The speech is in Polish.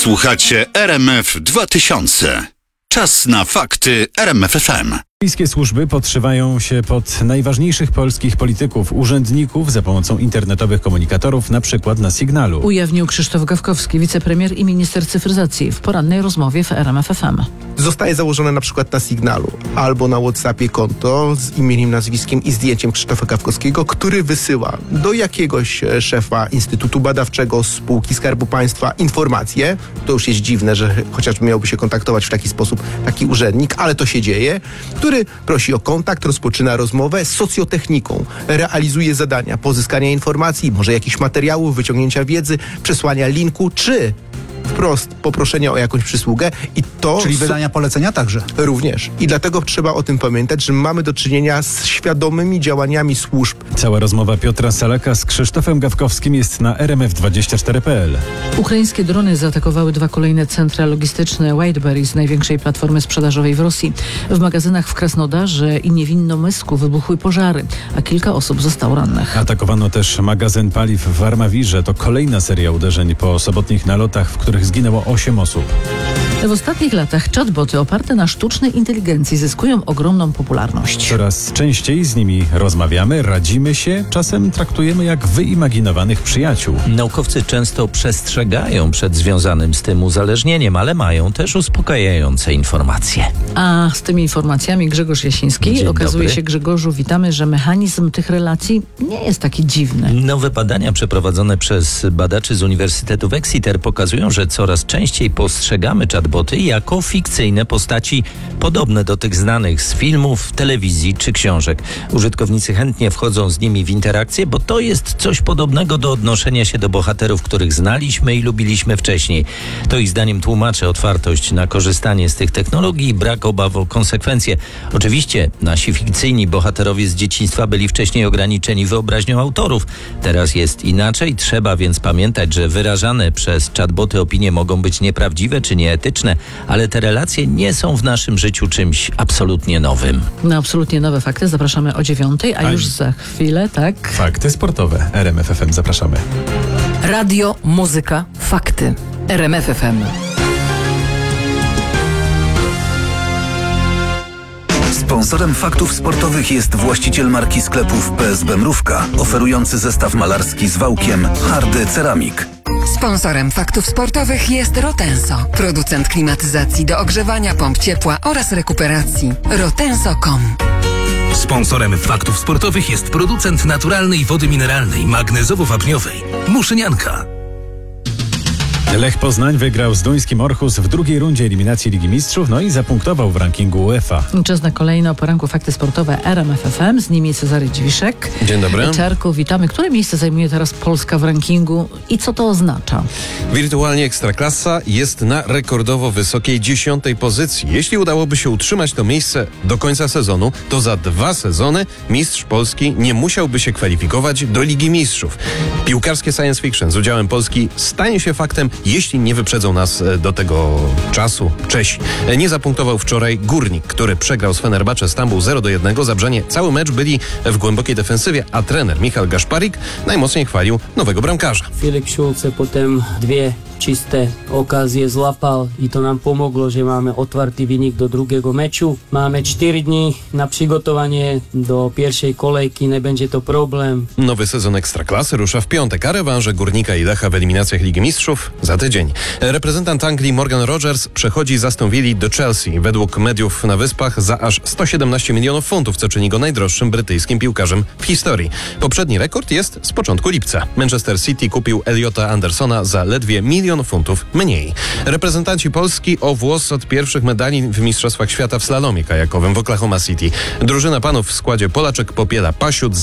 Słuchacie RMF 2000. Czas na fakty RMF FM. Rosyjskie służby podszywają się pod najważniejszych polskich polityków, urzędników za pomocą internetowych komunikatorów, na przykład na Sygnalu. Ujawnił Krzysztof Gawkowski, wicepremier i minister cyfryzacji w porannej rozmowie w RMF FM. Zostaje założone na przykład na Sygnalu albo na WhatsAppie konto z imieniem, nazwiskiem i zdjęciem Krzysztofa Gawkowskiego, który wysyła do jakiegoś szefa Instytutu Badawczego, spółki Skarbu Państwa informacje. To już jest dziwne, że chociażby miałby się kontaktować w taki sposób taki urzędnik, ale to się dzieje, który prosi o kontakt, rozpoczyna rozmowę z socjotechniką, realizuje zadania pozyskania informacji, może jakichś materiałów, wyciągnięcia wiedzy, przesłania linku, czy wprost poproszenia o jakąś przysługę i to... Czyli wydania polecenia także. Również. I dlatego trzeba o tym pamiętać, że mamy do czynienia z świadomymi działaniami służb. Cała rozmowa Piotra Salaka z Krzysztofem Gawkowskim jest na rmf24.pl. Ukraińskie drony zaatakowały 2 kolejne centra logistyczne Whiteberries, największej platformy sprzedażowej w Rosji. W magazynach w Krasnodarze i Niewinnomysku wybuchły pożary, a kilka osób zostało rannych. Atakowano też magazyn paliw w Armawirze. To kolejna seria uderzeń po sobotnich nalotach, w których zginęło 8 osób. W ostatnich latach chatboty oparte na sztucznej inteligencji zyskują ogromną popularność. Coraz częściej z nimi rozmawiamy, radzimy się, czasem traktujemy jak wyimaginowanych przyjaciół. Naukowcy często przestrzegają przed związanym z tym uzależnieniem, ale mają też uspokajające informacje. A z tymi informacjami Grzegorz Jasiński. Dzień Okazuje dobry. się, Grzegorzu, witamy, że mechanizm tych relacji nie jest taki dziwny. Nowe badania przeprowadzone przez badaczy z Uniwersytetu Exeter pokazują, że coraz częściej postrzegamy chatboty jako fikcyjne postaci podobne do tych znanych z filmów, telewizji czy książek. Użytkownicy chętnie wchodzą z nimi w interakcję, bo to jest coś podobnego do odnoszenia się do bohaterów, których znaliśmy i lubiliśmy wcześniej. To ich zdaniem tłumaczy otwartość na korzystanie z tych technologii i brak obaw o konsekwencje. Oczywiście nasi fikcyjni bohaterowie z dzieciństwa byli wcześniej ograniczeni wyobraźnią autorów. Teraz jest inaczej, trzeba więc pamiętać, że wyrażane przez chatboty opinie mogą być nieprawdziwe czy nieetyczne, ale te relacje nie są w naszym życiu czymś absolutnie nowym. Na absolutnie nowe fakty zapraszamy o 9:00, a już za chwilę, tak? Fakty sportowe. RMF FM. Zapraszamy. Radio, muzyka, fakty. RMF FM. Sponsorem faktów sportowych jest właściciel marki sklepów PSB Mrówka, oferujący zestaw malarski z wałkiem Hardy Ceramik. Sponsorem faktów sportowych jest Rotenso, producent klimatyzacji do ogrzewania, pomp ciepła oraz rekuperacji. Rotenso.com. Sponsorem faktów sportowych jest producent naturalnej wody mineralnej magnezowo-wapniowej Muszynianka. Lech Poznań wygrał z duńskim Orhus w drugiej rundzie eliminacji Ligi Mistrzów, no i zapunktował w rankingu UEFA. Czas na kolejne o poranku fakty sportowe RMF FM. Z nimi Cezary Dziwiszek. Dzień dobry. Czarku, witamy. Które miejsce zajmuje teraz Polska w rankingu i co to oznacza? Wirtualnie Ekstraklasa jest na rekordowo wysokiej 10. pozycji. Jeśli udałoby się utrzymać to miejsce do końca sezonu, to za 2 sezony mistrz Polski nie musiałby się kwalifikować do Ligi Mistrzów. Piłkarskie science fiction z udziałem Polski stanie się faktem, jeśli nie wyprzedzą nas do tego czasu Czesi. Nie zapunktował wczoraj Górnik, który przegrał z Fenerbahce Stambuł 0-1. Zabrzanie cały mecz byli w głębokiej defensywie, a trener Michal Gaszparik najmocniej chwalił nowego bramkarza. Filip Šulce potem 2 čisté okazje złapał i to nam pomogło, że mamy otwarty wynik do drugiego meczu. Mamy 4 dni na przygotowanie do pierwszej kolejki, nie będzie to problem. Nowy sezon Ekstraklasy rusza w piątek, a rewanże Górnika i Lecha w eliminacjach Ligi Mistrzów za tydzień. Reprezentant Anglii Morgan Rogers przechodzi z Aston Villa do Chelsea. Według mediów na Wyspach za aż 117 milionów funtów, co czyni go najdroższym brytyjskim piłkarzem w historii. Poprzedni rekord jest z początku lipca. Manchester City kupił Eliota Andersona za ledwie $1 milion mniej. Reprezentanci Polski o włos od pierwszych medali w Mistrzostwach Świata w slalomie kajakowym w Oklahoma City. Drużyna panów w składzie Polaczek, Popiela, Pasiut,